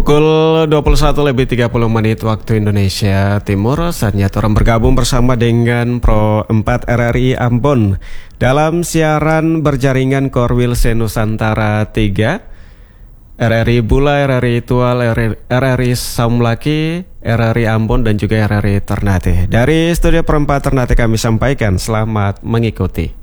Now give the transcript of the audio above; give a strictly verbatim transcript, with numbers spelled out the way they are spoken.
Pukul dua puluh satu lebih tiga puluh menit waktu Indonesia Timur, saatnya orang bergabung bersama dengan Pro empat R R I Ambon dalam siaran berjaringan Korwil Senusantara tiga, R R I Bula, R R I Tual, R R I Saumlaki, R R I Ambon dan juga R R I Ternate. Dari studio Pro empat Ternate kami sampaikan selamat mengikuti.